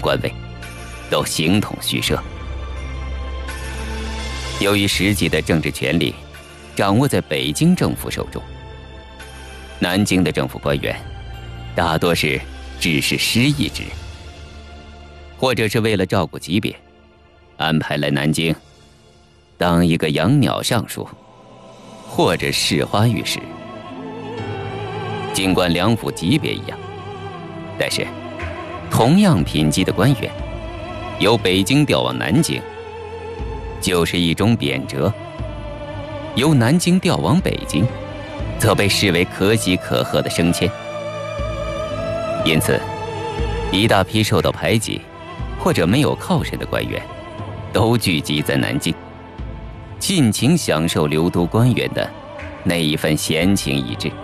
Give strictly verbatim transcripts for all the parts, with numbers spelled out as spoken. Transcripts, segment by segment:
官位，都形同虚设。由于实际的政治权力掌握在北京政府手中，南京的政府官员大多是只是失意之人，或者是为了照顾级别，安排来南京当一个养鸟尚书，或者侍花御史。尽管两府级别一样，但是同样品级的官员由北京调往南京，就是一种贬谪；由南京调往北京，则被视为可喜可贺的升迁。因此，一大批受到排挤或者没有靠山的官员，都聚集在南京，尽情享受刘都官员的那一份闲情逸致。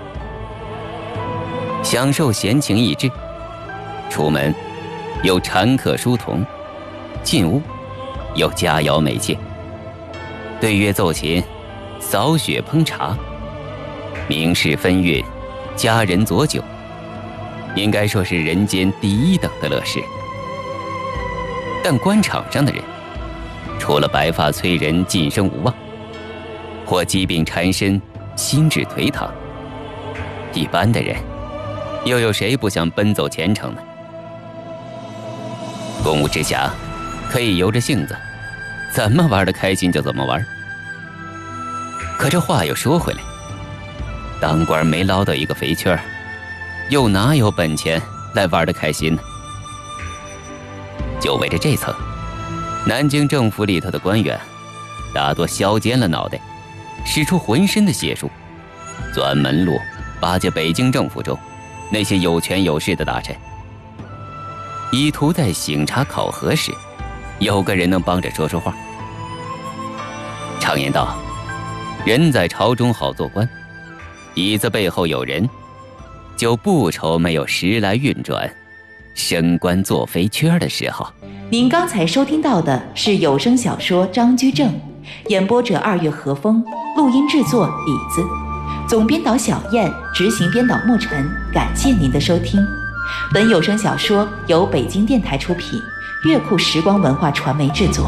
享受闲情逸致，出门有禅客书童，进屋有佳肴美妾，对乐奏琴，扫雪烹茶，明示分韵，佳人佐酒，应该说是人间第一等的乐事。但官场上的人，除了白发催人晋升无望，或疾病缠身心智颓唐，一般的人又有谁不想奔走前程呢？公务之暇可以由着性子，怎么玩得开心就怎么玩。可这话又说回来，当官没捞到一个肥缺儿，又哪有本钱来玩得开心呢？就为着这层，南京政府里头的官员大多削尖了脑袋，使出浑身的解数，钻门路巴结北京政府中那些有权有势的大臣，以图在省察考核时有个人能帮着说说话。常言道，人在朝中好做官，椅子背后有人，就不愁没有时来运转，升官做肥缺的时候。 您刚才收听到的是有声小说《张居正》，演播者二月和风，录音制作李子，总编导小燕，执行编导沐晨。感谢您的收听。本有声小说由北京电台出品，乐库时光文化传媒制作。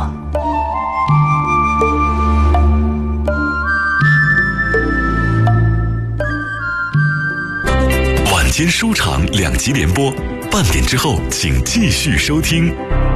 晚间书场两集联播，半点之后请继续收听。